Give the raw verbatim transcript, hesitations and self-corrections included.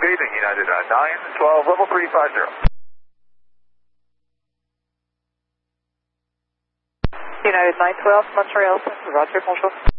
Good evening, United uh, nine twelve, level three five zero. United nine twelve, Montreal, Roger, bonjour.